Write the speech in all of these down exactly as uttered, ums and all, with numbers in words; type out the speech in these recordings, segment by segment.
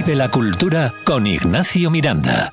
Vive la cultura con Ignacio Miranda.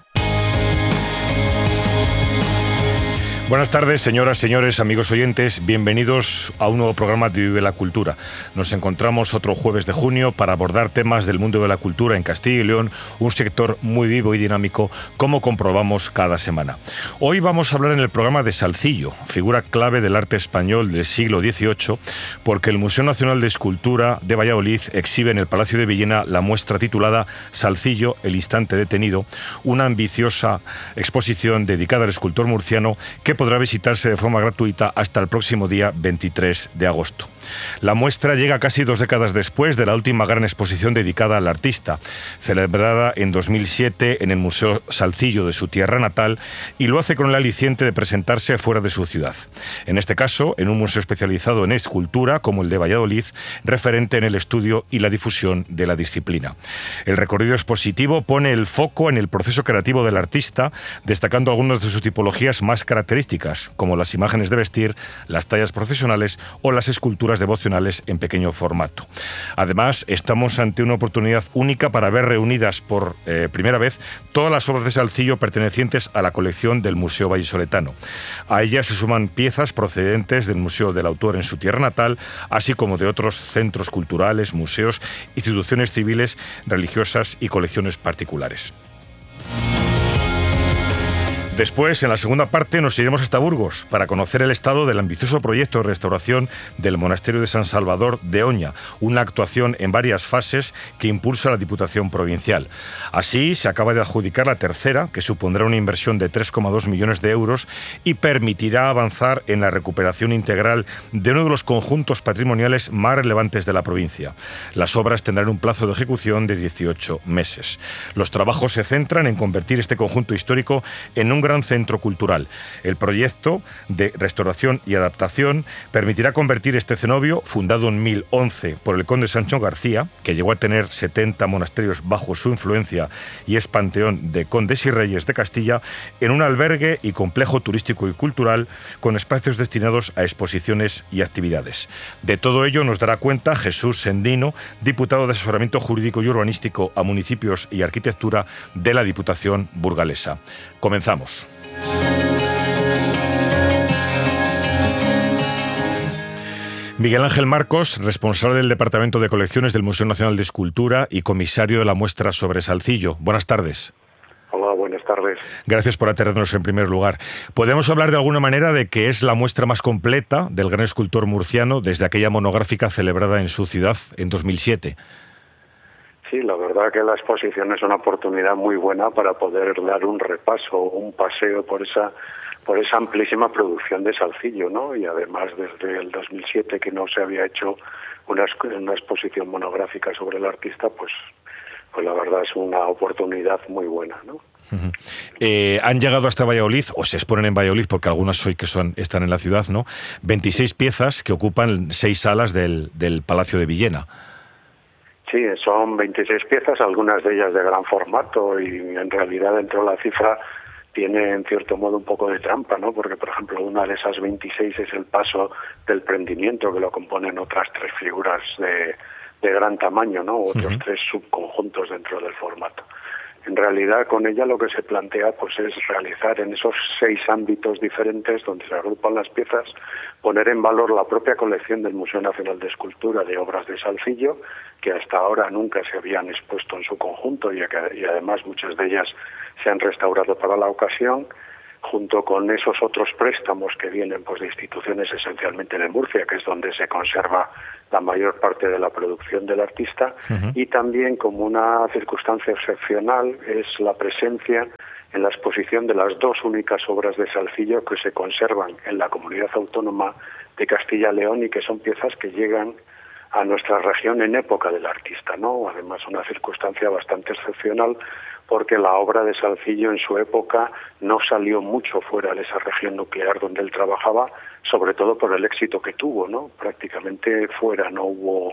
Buenas tardes, señoras, señores, amigos oyentes. Bienvenidos a un nuevo programa de Vive la Cultura. Nos encontramos otro jueves de junio para abordar temas del mundo de la cultura en Castilla y León, un sector muy vivo y dinámico, como comprobamos cada semana. Hoy vamos a hablar en el programa de Salcillo, figura clave del arte español del siglo dieciocho, porque el Museo Nacional de Escultura de Valladolid exhibe en el Palacio de Villena la muestra titulada Salcillo, el instante detenido, una ambiciosa exposición dedicada al escultor murciano que podrá visitarse de forma gratuita hasta el próximo día veintitrés de agosto. La muestra llega casi dos décadas después de la última gran exposición dedicada al artista, celebrada en dos mil siete en el Museo Salcillo de su tierra natal, y lo hace con el aliciente de presentarse fuera de su ciudad. En este caso, en un museo especializado en escultura, como el de Valladolid, referente en el estudio y la difusión de la disciplina. El recorrido expositivo pone el foco en el proceso creativo del artista, destacando algunas de sus tipologías más características, como las imágenes de vestir, las tallas procesionales o las esculturas devocionales en pequeño formato. Además, estamos ante una oportunidad única para ver reunidas por eh, primera vez todas las obras de Salcillo pertenecientes a la colección del Museo Vallisoletano. A ellas se suman piezas procedentes del Museo del Autor en su tierra natal, así como de otros centros culturales, museos, instituciones civiles, religiosas y colecciones particulares. Después, en la segunda parte, nos iremos hasta Burgos para conocer el estado del ambicioso proyecto de restauración del Monasterio de San Salvador de Oña, una actuación en varias fases que impulsa la Diputación Provincial. Así, se acaba de adjudicar la tercera, que supondrá una inversión de tres coma dos millones de euros y permitirá avanzar en la recuperación integral de uno de los conjuntos patrimoniales más relevantes de la provincia. Las obras tendrán un plazo de ejecución de dieciocho meses. Los trabajos se centran en convertir este conjunto histórico en un gran centro cultural. El proyecto de restauración y adaptación permitirá convertir este cenobio, fundado en mil once por el conde Sancho García, que llegó a tener setenta monasterios bajo su influencia y es panteón de condes y reyes de Castilla, en un albergue y complejo turístico y cultural con espacios destinados a exposiciones y actividades. De todo ello nos dará cuenta Jesús Sendino, diputado de asesoramiento jurídico y urbanístico a municipios y arquitectura de la Diputación burgalesa. Comenzamos. Miguel Ángel Marcos, responsable del Departamento de Colecciones del Museo Nacional de Escultura y comisario de la muestra sobre Salcillo. Buenas tardes. Hola, buenas tardes. Gracias por atendernos en primer lugar. ¿Podemos hablar de alguna manera de que es la muestra más completa del gran escultor murciano desde aquella monográfica celebrada en su ciudad en dos mil siete? Sí, la verdad que la exposición es una oportunidad muy buena para poder dar un repaso, un paseo por esa por esa amplísima producción de Salcillo, ¿no? Y además desde el dos mil siete que no se había hecho una, una exposición monográfica sobre el artista, pues pues la verdad es una oportunidad muy buena, ¿no? Uh-huh. Eh, han llegado hasta Valladolid, o se exponen en Valladolid, porque algunas hoy que son están en la ciudad, ¿no? veintiséis piezas que ocupan seis salas del, del Palacio de Villena. Sí, son veintiséis piezas, algunas de ellas de gran formato, y en realidad dentro de la cifra tiene en cierto modo un poco de trampa, ¿no? Porque, por ejemplo, una de esas veintiséis es el paso del prendimiento, que lo componen otras tres figuras de, de gran tamaño, ¿no? Otros uh-huh. tres subconjuntos dentro del formato. En realidad, con ella lo que se plantea pues es realizar en esos seis ámbitos diferentes donde se agrupan las piezas, poner en valor la propia colección del Museo Nacional de Escultura de obras de Salcillo, que hasta ahora nunca se habían expuesto en su conjunto y, que, y además muchas de ellas se han restaurado para la ocasión, junto con esos otros préstamos que vienen pues de instituciones esencialmente de Murcia, que es donde se conserva la mayor parte de la producción del artista, uh-huh. y también como una circunstancia excepcional es la presencia en la exposición de las dos únicas obras de Salcillo que se conservan en la comunidad autónoma de Castilla y León y que son piezas que llegan a nuestra región en época del artista, ¿no? Además, una circunstancia bastante excepcional porque la obra de Salcillo en su época no salió mucho fuera de esa región nuclear donde él trabajaba, sobre todo por el éxito que tuvo, ¿no? Prácticamente fuera no hubo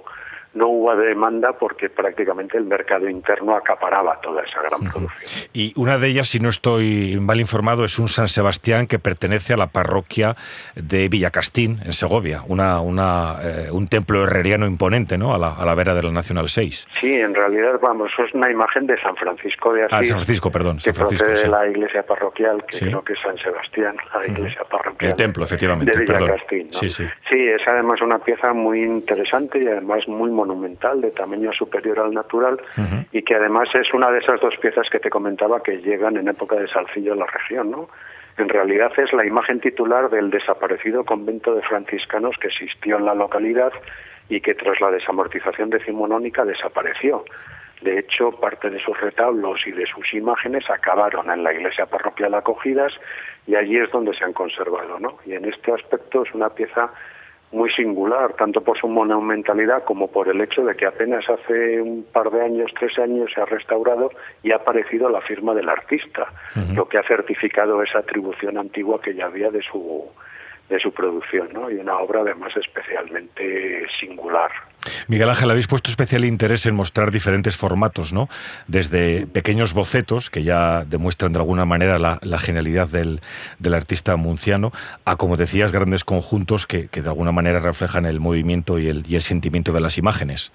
no hubo demanda porque prácticamente el mercado interno acaparaba toda esa gran uh-huh. producción. Y una de ellas, si no estoy mal informado, es un San Sebastián que pertenece a la parroquia de Villacastín, en Segovia, una, una, eh, un templo herreriano imponente, ¿no?, a la, a la vera de la Nacional seis. Sí, en realidad, vamos, es una imagen de San Francisco de Asís. Ah, San Francisco, perdón. San que Francisco, procede sí. de la iglesia parroquial, que sí. creo que es San Sebastián, la iglesia uh-huh. parroquial. El templo, efectivamente, de perdón. Villacastín, ¿no? Sí, sí. Sí, es además una pieza muy interesante y además muy monumental, de tamaño superior al natural, uh-huh. y que además es una de esas dos piezas que te comentaba que llegan en época de Salcillo a la región, ¿no? En realidad es la imagen titular del desaparecido convento de franciscanos que existió en la localidad y que tras la desamortización decimonónica desapareció. De hecho, parte de sus retablos y de sus imágenes acabaron en la iglesia parroquial acogidas y allí es donde se han conservado, ¿no? Y en este aspecto es una pieza muy singular, tanto por su monumentalidad como por el hecho de que apenas hace un par de años, tres años, se ha restaurado y ha aparecido la firma del artista, uh-huh. lo que ha certificado esa atribución antigua que ya había de su de su producción, ¿no? Y una obra además especialmente singular. Miguel Ángel, habéis puesto especial interés en mostrar diferentes formatos, ¿no? Desde pequeños bocetos, que ya demuestran de alguna manera la, la genialidad del, del artista munciano, a, como decías, grandes conjuntos que, que de alguna manera reflejan el movimiento y el, y el sentimiento de las imágenes.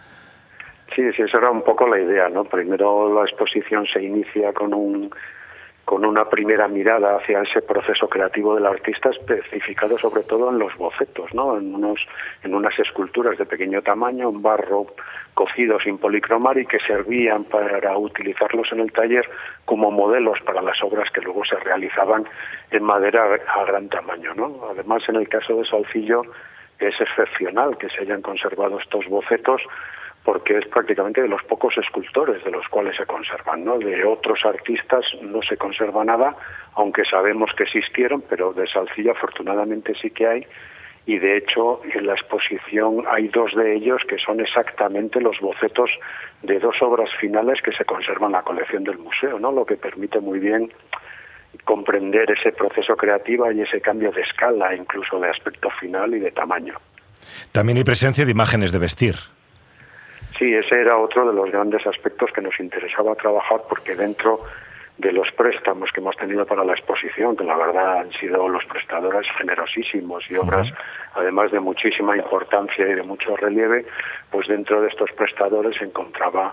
Sí, sí, esa era un poco la idea, ¿no? Primero la exposición se inicia con un con una primera mirada hacia ese proceso creativo del artista, especificado sobre todo en los bocetos, ¿no? En unos, en unas esculturas de pequeño tamaño, en barro cocido sin policromar y que servían para utilizarlos en el taller como modelos para las obras que luego se realizaban en madera a gran tamaño, ¿no? Además, en el caso de Salcillo es excepcional que se hayan conservado estos bocetos, porque es prácticamente de los pocos escultores de los cuales se conservan, ¿no? De otros artistas no se conserva nada, aunque sabemos que existieron, pero de Salcillo afortunadamente sí que hay, y de hecho en la exposición hay dos de ellos que son exactamente los bocetos de dos obras finales que se conservan en la colección del museo, ¿no? Lo que permite muy bien comprender ese proceso creativo y ese cambio de escala, incluso de aspecto final y de tamaño. También hay presencia de imágenes de vestir. Sí, ese era otro de los grandes aspectos que nos interesaba trabajar, porque dentro de los préstamos que hemos tenido para la exposición, que la verdad han sido los prestadores generosísimos y obras uh-huh. además de muchísima importancia y de mucho relieve, pues dentro de estos prestadores se encontraba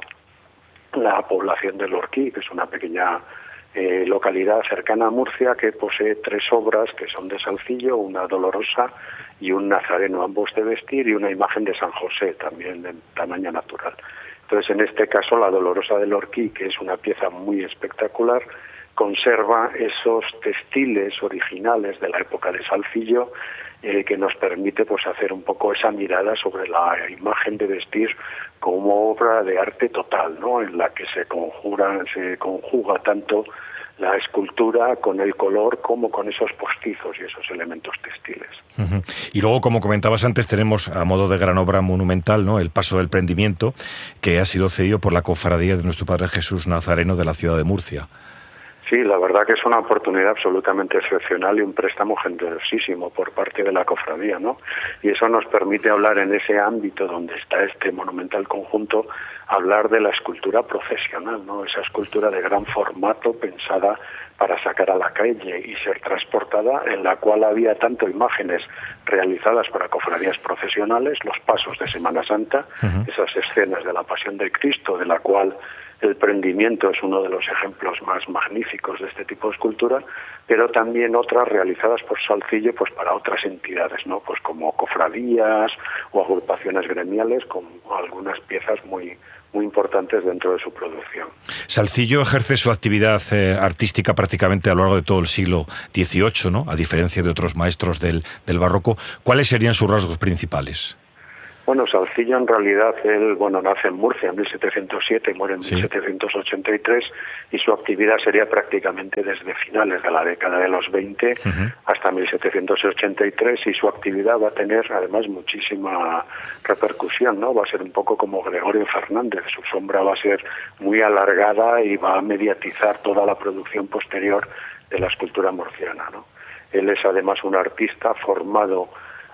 la población de Lorquí, que es una pequeña eh, localidad cercana a Murcia que posee tres obras que son de Salcillo, una Dolorosa y un Nazareno, ambos de vestir, y una imagen de San José, también de tamaño natural. Entonces, en este caso, la Dolorosa de Lorquí, que es una pieza muy espectacular, conserva esos textiles originales de la época de Salcillo, eh, que nos permite pues hacer un poco esa mirada sobre la imagen de vestir como obra de arte total, ¿no? En la que se conjura, se conjuga tanto la escultura con el color como con esos postizos y esos elementos textiles. Uh-huh. Y luego, como comentabas antes, tenemos a modo de gran obra monumental, ¿no?, el Paso del Prendimiento, que ha sido cedido por la Cofradía de Nuestro Padre Jesús Nazareno de la ciudad de Murcia. Sí, la verdad que es una oportunidad absolutamente excepcional y un préstamo generosísimo por parte de la cofradía, ¿no? Y eso nos permite hablar en ese ámbito donde está este monumental conjunto, hablar de la escultura profesional, ¿no? Esa escultura de gran formato pensada para sacar a la calle y ser transportada, en la cual había tanto imágenes realizadas para cofradías profesionales, los pasos de Semana Santa, uh-huh. esas escenas de la Pasión de Cristo, de la cual el Prendimiento es uno de los ejemplos más magníficos de este tipo de escultura, pero también otras realizadas por Salcillo pues para otras entidades, ¿no? Pues como cofradías o agrupaciones gremiales, con algunas piezas muy muy importantes dentro de su producción. Salcillo ejerce su actividad eh, artística prácticamente a lo largo de todo el siglo dieciocho, ¿no?, a diferencia de otros maestros del, del barroco. ¿Cuáles serían sus rasgos principales? Bueno, Salcillo en realidad, él bueno nace en Murcia en mil setecientos siete y muere en sí. mil setecientos ochenta y tres, y su actividad sería prácticamente desde finales de la década de los veinte uh-huh. hasta mil setecientos ochenta y tres, y su actividad va a tener además muchísima repercusión, ¿no? Va a ser un poco como Gregorio Fernández, su sombra va a ser muy alargada y va a mediatizar toda la producción posterior de la escultura murciana, ¿no? Él es además un artista formado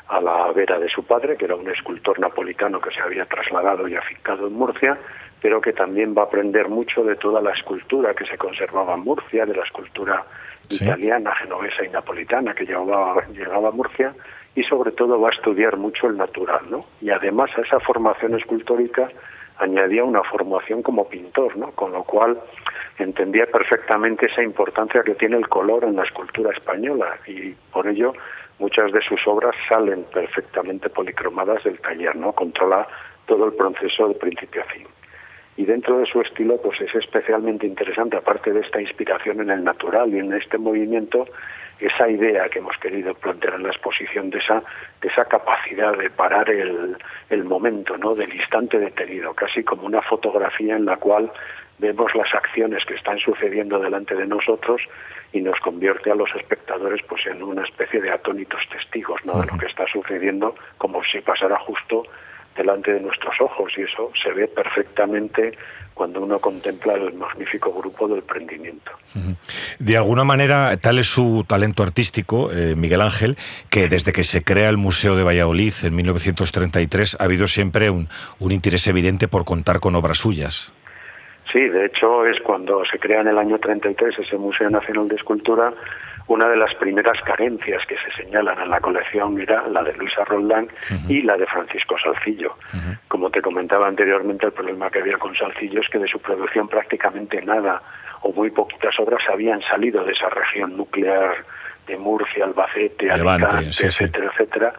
a la vera de su padre, que era un escultor napolitano que se había trasladado y afincado en Murcia, pero que también va a aprender mucho de toda la escultura que se conservaba en Murcia, de la escultura sí. italiana, genovesa y napolitana que llegaba, llegaba a Murcia, y sobre todo va a estudiar mucho el natural, ¿no? Y además a esa formación escultórica añadía una formación como pintor, ¿no? Con lo cual entendía perfectamente esa importancia que tiene el color en la escultura española, y por ello muchas de sus obras salen perfectamente policromadas del taller, ¿no? Controla todo el proceso de principio a fin. Y dentro de su estilo, pues es especialmente interesante, aparte de esta inspiración en el natural y en este movimiento, esa idea que hemos querido plantear en la exposición de esa de esa capacidad de parar el, el momento, ¿no? Del instante detenido, casi como una fotografía en la cual vemos las acciones que están sucediendo delante de nosotros y nos convierte a los espectadores pues en una especie de atónitos testigos, ¿no? Uh-huh. De lo que está sucediendo, como si pasara justo delante de nuestros ojos, y eso se ve perfectamente cuando uno contempla el magnífico grupo del Prendimiento. Uh-huh. De alguna manera, tal es su talento artístico, eh, Miguel Ángel, que desde que se crea el Museo de Valladolid en mil novecientos treinta y tres ha habido siempre un, un interés evidente por contar con obras suyas. Sí, de hecho es cuando se crea en el año treinta y tres ese Museo Nacional de Escultura, una de las primeras carencias que se señalan en la colección era la de Luisa Roldán uh-huh. y la de Francisco Salcillo. Uh-huh. Como te comentaba anteriormente, el problema que había con Salcillo es que de su producción prácticamente nada o muy poquitas obras habían salido de esa región nuclear de Murcia, Albacete, Levante, Alicante, sí, etcétera, sí. etcétera.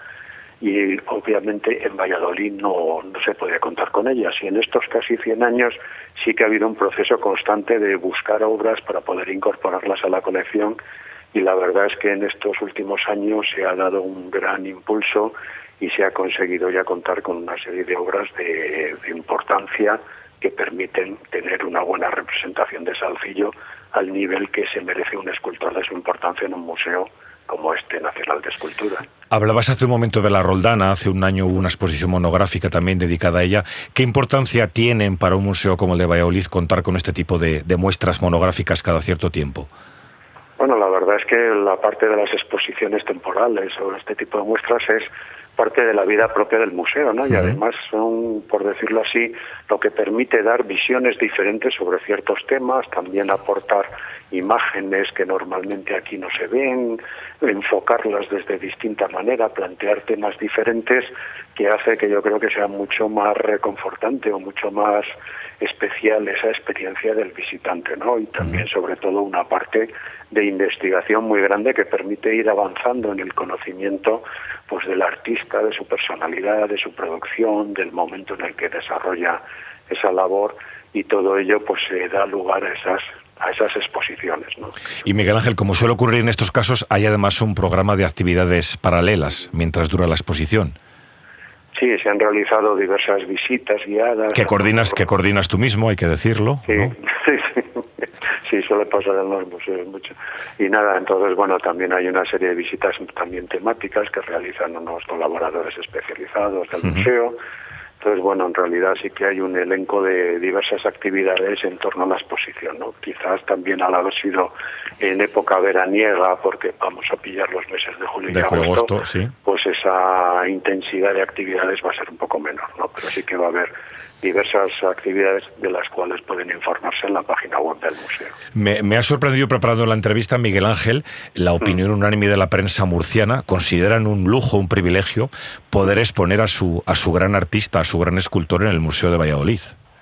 Y obviamente en Valladolid no, no se podía contar con ellas. Y en estos casi cien años sí que ha habido un proceso constante de buscar obras para poder incorporarlas a la colección, y la verdad es que en estos últimos años se ha dado un gran impulso y se ha conseguido ya contar con una serie de obras de, de importancia que permiten tener una buena representación de Salcillo al nivel que se merece un escultor de su importancia en un museo como este Nacional de Escultura. Hablabas hace un momento de la Roldana, hace un año hubo una exposición monográfica también dedicada a ella. ¿Qué importancia tienen para un museo como el de Valladolid contar con este tipo de, de muestras monográficas cada cierto tiempo? Bueno, la verdad es que la parte de las exposiciones temporales o este tipo de muestras es parte de la vida propia del museo, ¿no? Uh-huh. Y además son, por decirlo así, lo que permite dar visiones diferentes sobre ciertos temas, también aportar imágenes que normalmente aquí no se ven, enfocarlas desde distinta manera, plantear temas diferentes, que hace que yo creo que sea mucho más reconfortante o mucho más especial esa experiencia del visitante, ¿no? Y también, sobre todo, una parte de investigación muy grande que permite ir avanzando en el conocimiento pues del artista, de su personalidad, de su producción, del momento en el que desarrolla esa labor, y todo ello pues se da lugar a esas a esas exposiciones, ¿no? Y Miguel Ángel, como suele ocurrir en estos casos, hay además un programa de actividades paralelas mientras dura la exposición. Sí, se han realizado diversas visitas guiadas. Que coordinas, que coordinas tú mismo, hay que decirlo, sí, ¿no? Sí, sí. Sí, suele pasar en los museos mucho. Y nada, entonces, bueno, también hay una serie de visitas también temáticas que realizan unos colaboradores especializados del uh-huh. museo. Entonces, bueno, en realidad sí que hay un elenco de diversas actividades en torno a la exposición, ¿no? Quizás también al haber sido en época veraniega, porque vamos a pillar los meses de julio y de agosto, agosto sí. Pues esa intensidad de actividades va a ser un poco menor, ¿no? Pero sí que va a haber diversas actividades de las cuales pueden informarse en la página web del museo. Me, me ha sorprendido preparando la entrevista, Miguel Ángel, la opinión mm. unánime de la prensa murciana. Consideran un lujo, un privilegio, poder exponer a su, a su gran artista, a su gran escultor en el Museo de Valladolid.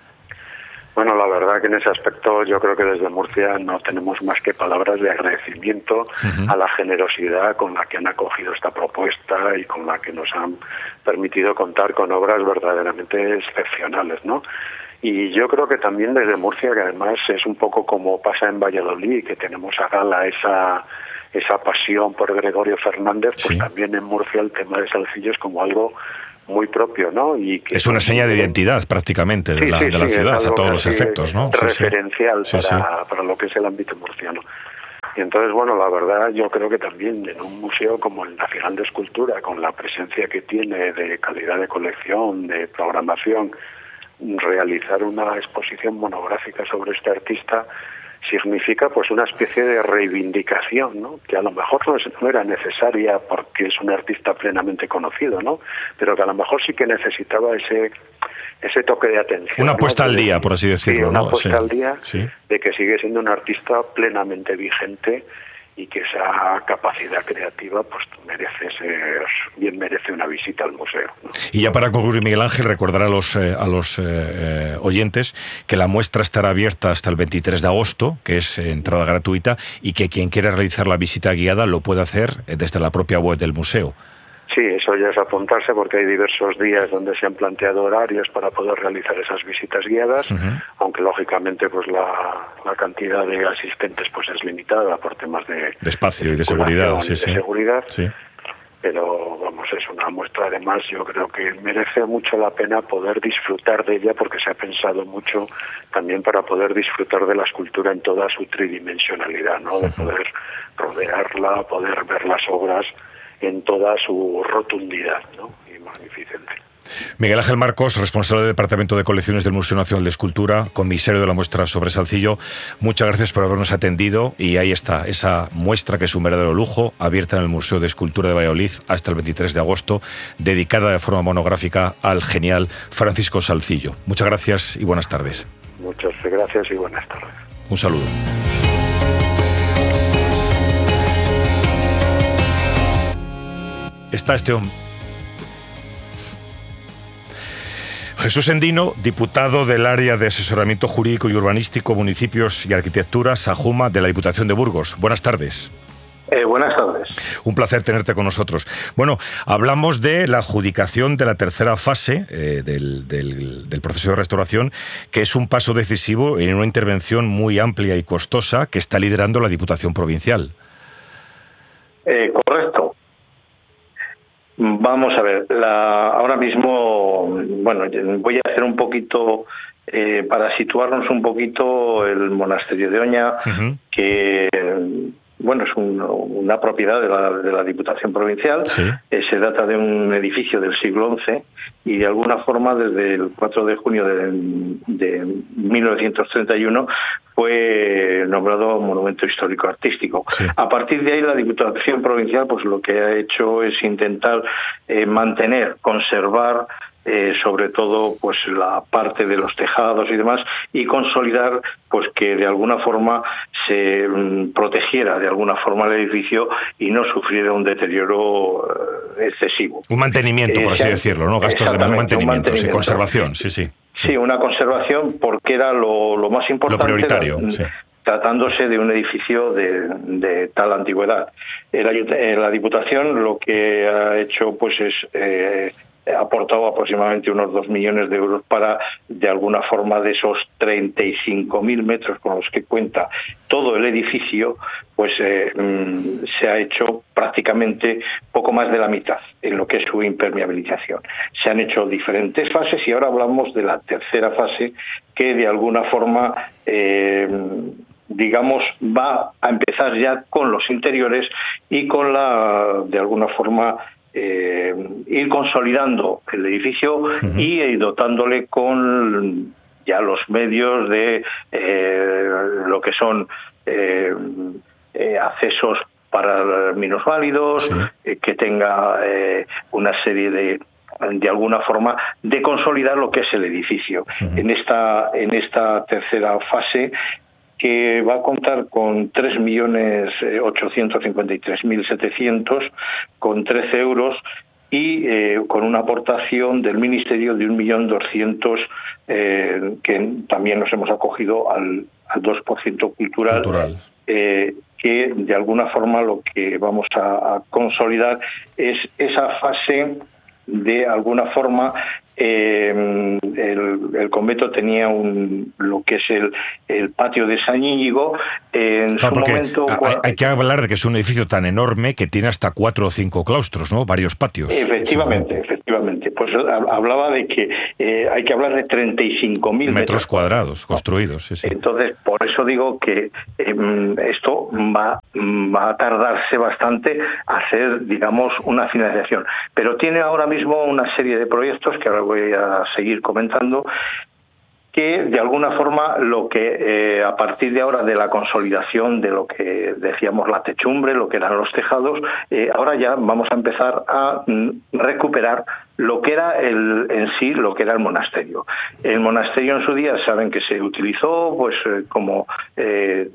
Bueno, la verdad que en ese aspecto yo creo que desde Murcia no tenemos más que palabras de agradecimiento uh-huh. a la generosidad con la que han acogido esta propuesta y con la que nos han permitido contar con obras verdaderamente excepcionales, ¿no? Y yo creo que también desde Murcia, que además es un poco como pasa en Valladolid, que tenemos a gala esa esa pasión por Gregorio Fernández, pues sí. También en Murcia el tema de Salcillo es como algo muy propio, ¿no? Y que es una seña de identidad prácticamente de sí, la, sí, de la sí, ciudad a todos los efectos, ¿no? Referencial sí, sí. Para, sí, sí. para lo que es el ámbito murciano. Y entonces, bueno, la verdad yo creo que también en un museo como el Nacional de Escultura, con la presencia que tiene de calidad de colección, de programación, realizar una exposición monográfica sobre este artista significa pues una especie de reivindicación, ¿no? Que a lo mejor no, es, no era necesaria porque es un artista plenamente conocido, ¿no? Pero que a lo mejor sí que necesitaba ese ese toque de atención. Una puesta ¿no? al día, por así decirlo, sí, una ¿no? puesta Sí. al día Sí. de que sigue siendo un artista plenamente vigente y que esa capacidad creativa pues merece ser, bien merece una visita al museo, ¿no? Y ya para concluir, Miguel Ángel, recordar a los, eh, a los eh, oyentes que la muestra estará abierta hasta el veintitrés de agosto, que es eh, entrada gratuita, y que quien quiera realizar la visita guiada lo puede hacer eh, desde la propia web del museo. Sí, eso ya es apuntarse porque hay diversos días donde se han planteado horarios para poder realizar esas visitas guiadas, uh-huh. aunque lógicamente pues la, la cantidad de asistentes pues es limitada por temas de, de espacio y de seguridad, sí, de sí. seguridad. Sí. Pero vamos, es una muestra además, yo creo que merece mucho la pena poder disfrutar de ella porque se ha pensado mucho también para poder disfrutar de la escultura en toda su tridimensionalidad, ¿no? De poder rodearla, poder ver las obras en toda su rotundidad, ¿no? Y magnificencia. Miguel Ángel Marcos, responsable del Departamento de Colecciones del Museo Nacional de Escultura, comisario de la muestra sobre Salcillo, muchas gracias por habernos atendido y ahí está, esa muestra que es un verdadero lujo, abierta en el Museo de Escultura de Valladolid hasta el veintitrés de agosto, dedicada de forma monográfica al genial Francisco Salcillo. Muchas gracias y buenas tardes. Muchas gracias y buenas tardes. Un saludo. Está este hombre. Jesús Endino, diputado del área de asesoramiento jurídico y urbanístico, municipios y arquitectura, Sajuma, de la Diputación de Burgos. Buenas tardes. Eh, buenas tardes. Un placer tenerte con nosotros. Bueno, hablamos de la adjudicación de la tercera fase eh, del, del, del proceso de restauración, que es un paso decisivo en una intervención muy amplia y costosa que está liderando la Diputación Provincial. Eh, correcto. Vamos a ver, la, ahora mismo, bueno, voy a hacer un poquito, eh, para situarnos un poquito, el monasterio de Oña, uh-huh. que, bueno, es un, una propiedad de la, de la Diputación Provincial. Sí. Eh, se trata de un edificio del siglo once y de alguna forma desde el cuatro de junio de, de mil novecientos treinta y uno fue nombrado Monumento Histórico Artístico. Sí. A partir de ahí la Diputación Provincial pues lo que ha hecho es intentar eh, mantener, conservar Eh, sobre todo pues la parte de los tejados y demás, y consolidar pues que de alguna forma se mm, protegiera de alguna forma el edificio y no sufriera un deterioro eh, excesivo. Un mantenimiento, por eh, así decirlo, ¿no? Gastos de mantenimiento, un mantenimiento, sí, conservación, sí, sí. Sí, sí, una conservación porque era lo, lo más importante. Lo prioritario, la, sí. Tratándose de un edificio de, de tal antigüedad. La, la Diputación lo que ha hecho pues es eh, ha aportado aproximadamente unos dos millones de euros para, de alguna forma, de esos treinta y cinco mil metros con los que cuenta todo el edificio, pues eh, se ha hecho prácticamente poco más de la mitad en lo que es su impermeabilización. Se han hecho diferentes fases y ahora hablamos de la tercera fase que, de alguna forma, eh, digamos, va a empezar ya con los interiores y con la, de alguna forma, Eh, ir consolidando el edificio uh-huh. y eh, dotándole con ya los medios de eh, lo que son eh, eh, accesos para minusválidos, sí. eh, que tenga eh, una serie de de alguna forma de consolidar lo que es el edificio. Uh-huh. En esta en esta tercera fase, que va a contar con tres millones ochocientos cincuenta y tres mil setecientos con trece euros y eh, con una aportación del Ministerio de un millón doscientos eh, que también nos hemos acogido al, al dos por ciento cultural, cultural. Eh, que de alguna forma lo que vamos a, a consolidar es esa fase de alguna forma. Eh, el, el convento tenía un lo que es el, el patio de San Íñigo. Eh, en claro, su momento, hay, cuando... hay que hablar de que es un edificio tan enorme que tiene hasta cuatro o cinco claustros, ¿no? Varios patios. Efectivamente, efectivamente. Pues hablaba de que eh, hay que hablar de treinta y cinco mil metros, metros cuadrados construidos. Sí, sí. Entonces, por eso digo que eh, esto va, va a tardarse bastante hacer, digamos, una financiación. Pero tiene ahora mismo una serie de proyectos que ahora voy a seguir comentando, que de alguna forma lo que eh, a partir de ahora de la consolidación de lo que decíamos la techumbre, lo que eran los tejados, eh, ahora ya vamos a empezar a mm, recuperar lo que era el, en sí lo que era el monasterio. El monasterio en su día saben que se utilizó pues eh, como eh,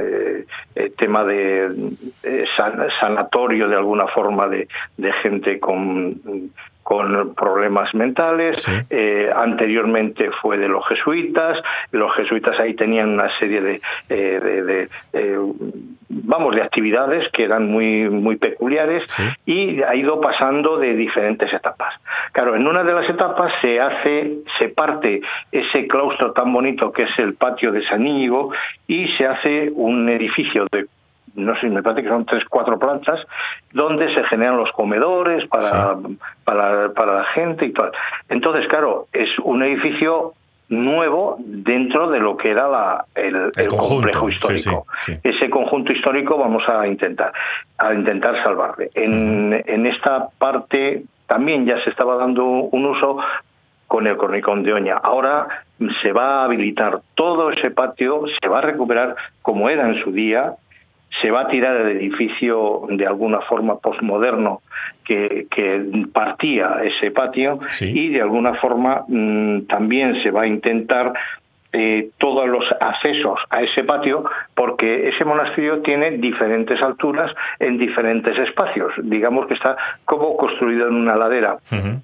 eh, tema de eh, san, sanatorio de alguna forma de, de gente con con problemas mentales. Sí. Eh, anteriormente fue de los jesuitas. Los jesuitas ahí tenían una serie de, eh, de, de eh, vamos, de actividades que eran muy, muy peculiares. Sí. Y ha ido pasando de diferentes etapas. Claro, en una de las etapas se hace, se parte ese claustro tan bonito que es el patio de San Íñigo y se hace un edificio de no sé, me parece que son tres, cuatro plantas, donde se generan los comedores para, sí. para, para la gente y tal. Entonces, claro, es un edificio nuevo dentro de lo que era la, el, el, el complejo histórico. Sí, sí, sí. Ese conjunto histórico vamos a intentar, a intentar salvarle. En, uh-huh. en esta parte también ya se estaba dando un uso con el Cornicón de Oña. Ahora se va a habilitar todo ese patio, se va a recuperar como era en su día. Se va a tirar el edificio de alguna forma posmoderno que, que partía ese patio. Sí. Y de alguna forma mmm, también se va a intentar eh, todos los accesos a ese patio, porque ese monasterio tiene diferentes alturas en diferentes espacios. Digamos que está como construido en una ladera. Uh-huh.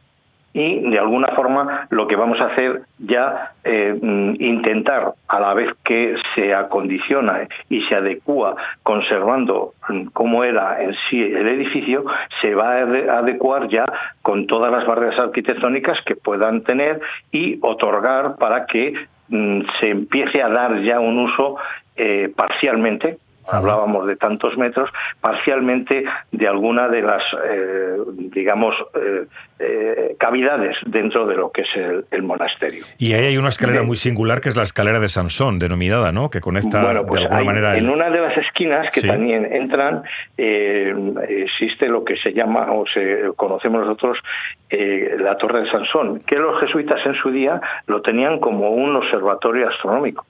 Y de alguna forma lo que vamos a hacer ya eh, intentar, a la vez que se acondiciona y se adecúa conservando cómo era en sí el edificio, se va a adecuar ya con todas las barreras arquitectónicas que puedan tener y otorgar para que mm, se empiece a dar ya un uso eh, parcialmente. Hablábamos de tantos metros, parcialmente de alguna de las, eh, digamos, eh, eh, cavidades dentro de lo que es el, el monasterio. Y ahí hay una escalera de, muy singular, que es la escalera de Sansón, denominada, ¿no?, que conecta bueno, pues de alguna hay, manera... En el... una de las esquinas que sí. también entran, eh, existe lo que se llama, o se conocemos nosotros, eh, la Torre de Sansón, que los jesuitas en su día lo tenían como un observatorio astronómico.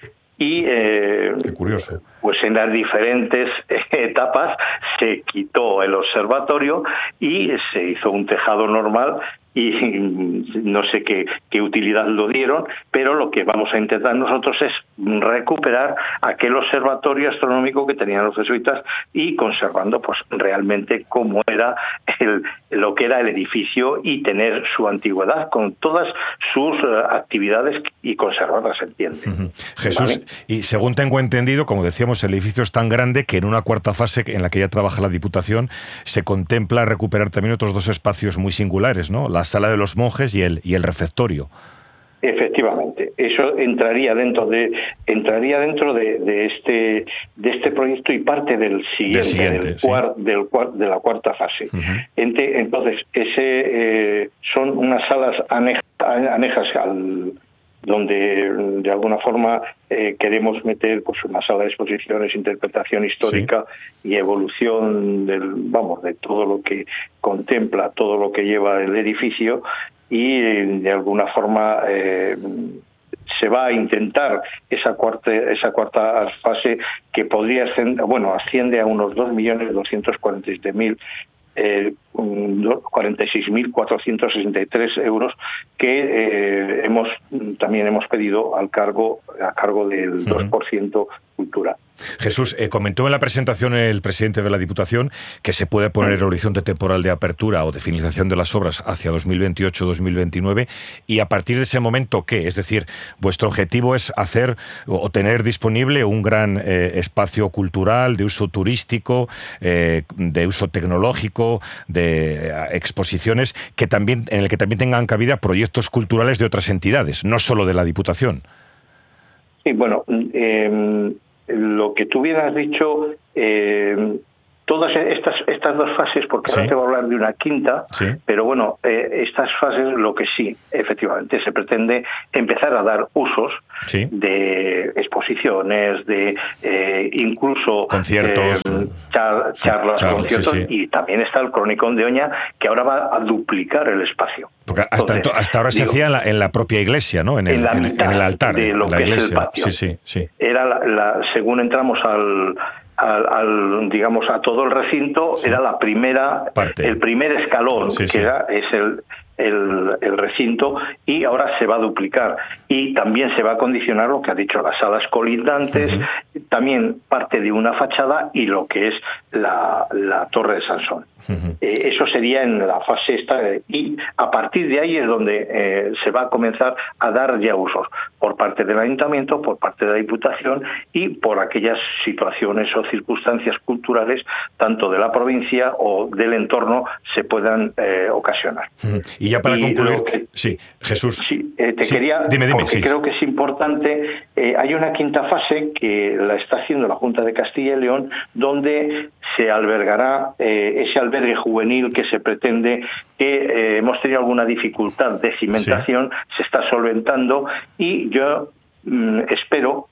Y eh, Qué curioso. Pues en las diferentes etapas se quitó el observatorio y se hizo un tejado normal y no sé qué, qué utilidad lo dieron, pero lo que vamos a intentar nosotros es recuperar aquel observatorio astronómico que tenían los jesuitas y conservando pues realmente cómo era el, lo que era el edificio y tener su antigüedad con todas sus uh, actividades y conservarlas, entiende. Uh-huh. Jesús, ¿vale? Y según tengo entendido, como decíamos, el edificio es tan grande que en una cuarta fase en la que ya trabaja la Diputación se contempla recuperar también otros dos espacios muy singulares, ¿no? La sala de los monjes y el y el refectorio. Efectivamente, eso entraría dentro de entraría dentro de, de este de este proyecto y parte del siguiente, siguiente del, cuar, sí. del cuar, de la cuarta fase. Uh-huh. Entonces, ese eh, son unas salas anejas, anejas al donde de alguna forma eh, queremos meter pues una sala de exposiciones, interpretación histórica sí. y evolución del vamos de todo lo que contempla, todo lo que lleva el edificio y de alguna forma eh, se va a intentar esa cuarta esa cuarta fase que podría ascender, bueno asciende a unos dos millones doscientos cuarenta y siete mil Eh, cuarenta y seis mil cuatrocientos sesenta y tres euros que eh, hemos también hemos pedido al cargo a cargo del uh-huh. dos por ciento cultura. Jesús, eh, comentó en la presentación el presidente de la Diputación que se puede poner el horizonte temporal de apertura o de finalización de las obras hacia dos mil veintiocho dos mil veintinueve y a partir de ese momento, ¿qué? Es decir, vuestro objetivo es hacer o tener disponible un gran eh, espacio cultural de uso turístico, eh, de uso tecnológico, de eh, exposiciones que también en el que también tengan cabida proyectos culturales de otras entidades, no solo de la Diputación. Sí, bueno, eh, lo que tú bien has dicho, eh, todas estas estas dos fases, porque sí. ahora te voy a hablar de una quinta, sí. pero bueno, eh, estas fases lo que sí, efectivamente, se pretende empezar a dar usos sí. de exposiciones, de eh, incluso conciertos, eh, char, charlas, Charles, conciertos, sí, sí. y también está el Cronicón de Oña, que ahora va a duplicar el espacio. Porque hasta, Entonces, hasta ahora digo, se hacía en la, en la propia iglesia, ¿no? En el, en la en, en el altar de lo la que iglesia. es el patio. Sí, sí, sí. Era la, la, según entramos al Al, al digamos a todo el recinto, sí. era la primera parte, el primer escalón, sí, que sí. era es el, el el recinto, y ahora se va a duplicar, y también se va a condicionar lo que ha dicho, las salas colindantes, uh-huh. también parte de una fachada y lo que es la, la torre de Sansón. Uh-huh. Eh, eso sería en la fase esta, eh, y a partir de ahí es donde eh, se va a comenzar a dar ya usos por parte del ayuntamiento, por parte de la Diputación y por aquellas situaciones o circunstancias culturales, tanto de la provincia o del entorno, se puedan eh, ocasionar. Uh-huh. Y ya para y concluir, que, sí, Jesús. Sí, eh, te sí, quería, dime, dime, porque sí. creo que es importante, eh, hay una quinta fase que la está haciendo la Junta de Castilla y León, donde se albergará eh, ese albergue juvenil que se pretende, que eh, hemos tenido alguna dificultad de cimentación, sí. se está solventando, y yo mm, espero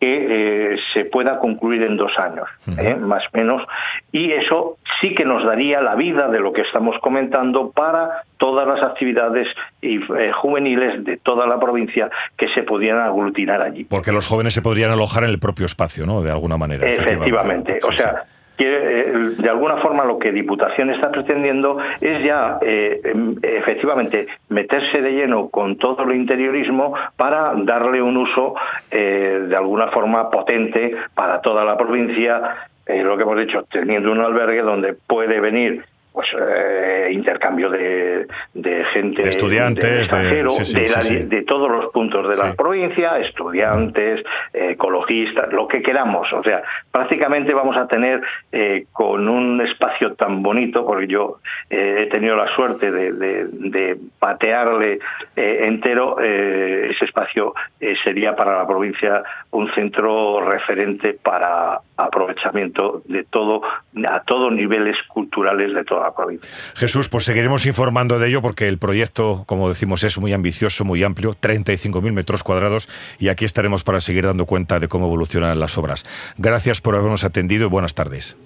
que eh, se pueda concluir en dos años, ¿eh? más o menos, y eso sí que nos daría la vida de lo que estamos comentando para todas las actividades y, eh, juveniles de toda la provincia que se pudieran aglutinar allí. Porque los jóvenes se podrían alojar en el propio espacio, ¿no? De alguna manera. Efectivamente, o sea... Sí. Que de alguna forma lo que Diputación está pretendiendo es ya eh, efectivamente meterse de lleno con todo el interiorismo para darle un uso eh, de alguna forma potente para toda la provincia, eh, lo que hemos dicho, teniendo un albergue donde puede venir pues eh, intercambio de, de gente, de estudiantes, de extranjero, de, sí, sí, de, la, sí, sí. de todos los puntos de sí. la provincia, estudiantes, eh, ecologistas, lo que queramos. O sea, prácticamente vamos a tener eh, con un espacio tan bonito, porque yo eh, he tenido la suerte de, de, de patearle eh, entero, eh, ese espacio eh, sería para la provincia un centro referente para aprovechamiento de todo, a todos niveles culturales de toda la provincia. Jesús, pues seguiremos informando de ello, porque el proyecto, como decimos, es muy ambicioso, muy amplio, treinta y cinco mil metros cuadrados, y aquí estaremos para seguir dando cuenta de cómo evolucionan las obras. Gracias por habernos atendido y buenas tardes.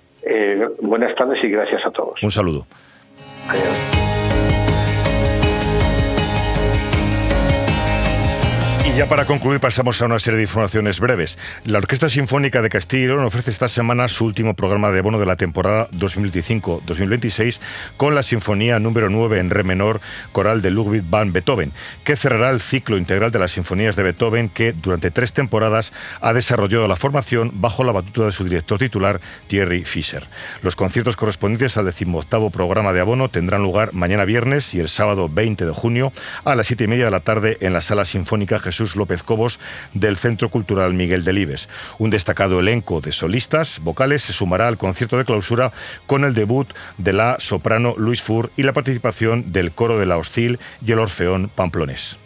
Eh, buenas tardes y gracias a todos. Un saludo. Adiós. Y ya para concluir pasamos a una serie de informaciones breves. La Orquesta Sinfónica de Castilla y León ofrece esta semana su último programa de abono de la temporada dos mil veinticinco dos mil veintiséis con la Sinfonía número nueve en re menor coral de Ludwig van Beethoven, que cerrará el ciclo integral de las sinfonías de Beethoven que durante tres temporadas ha desarrollado la formación bajo la batuta de su director titular, Thierry Fischer. Los conciertos correspondientes al decimoctavo programa de abono tendrán lugar mañana viernes y el sábado veinte de junio a las siete y media de la tarde en la Sala Sinfónica Jesús López Cobos del Centro Cultural Miguel Delibes. Un destacado elenco de solistas vocales se sumará al concierto de clausura con el debut de la soprano Louise Fur y la participación del coro de la Hostil y el Orfeón Pamplonés.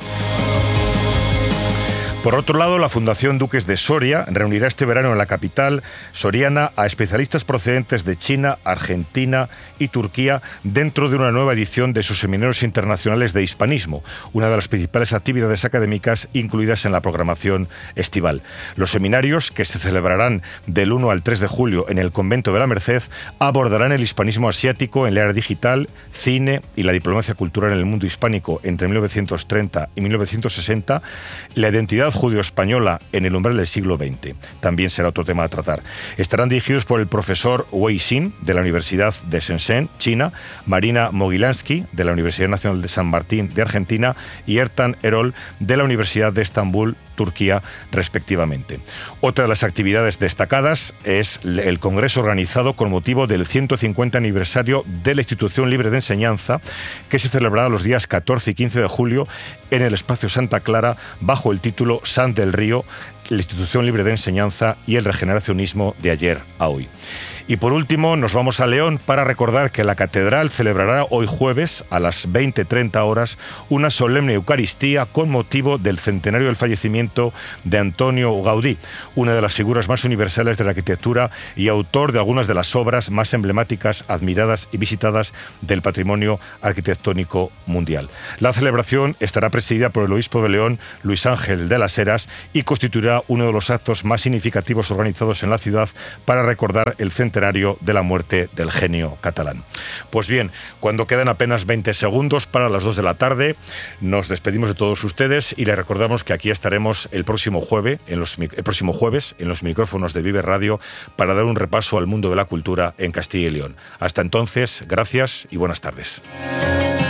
Por otro lado, la Fundación Duques de Soria reunirá este verano en la capital soriana a especialistas procedentes de China, Argentina y Turquía dentro de una nueva edición de sus seminarios internacionales de hispanismo, una de las principales actividades académicas incluidas en la programación estival. Los seminarios, que se celebrarán del uno al tres de julio en el Convento de la Merced, abordarán el hispanismo asiático en la era digital, cine y la diplomacia cultural en el mundo hispánico entre mil novecientos treinta y mil novecientos sesenta, la identidad judío-española en el umbral del siglo veinte. También será otro tema a tratar. Estarán dirigidos por el profesor Wei Xin, de la Universidad de Shenzhen, China, Marina Mogilansky, de la Universidad Nacional de San Martín, de Argentina, y Ertan Erol, de la Universidad de Estambul, Turquía, respectivamente. Otra de las actividades destacadas es el congreso organizado con motivo del ciento cincuenta aniversario de la Institución Libre de Enseñanza, que se celebrará los días catorce y quince de julio en el Espacio Santa Clara, bajo el título San del Río, la Institución Libre de Enseñanza y el Regeneracionismo de ayer a hoy. Y por último, nos vamos a León para recordar que la Catedral celebrará hoy jueves a las veinte treinta horas una solemne Eucaristía con motivo del centenario del fallecimiento de Antonio Gaudí, una de las figuras más universales de la arquitectura y autor de algunas de las obras más emblemáticas, admiradas y visitadas del patrimonio arquitectónico mundial. La celebración estará presidida por el obispo de León, Luis Ángel de las Heras, y constituirá uno de los actos más significativos organizados en la ciudad para recordar el centenario de la muerte del genio catalán. Pues bien, cuando quedan apenas veinte segundos para las dos de la tarde, nos despedimos de todos ustedes y les recordamos que aquí estaremos el próximo jueves, en los, el próximo jueves en los micrófonos de Vive Radio para dar un repaso al mundo de la cultura en Castilla y León. Hasta entonces, gracias y buenas tardes.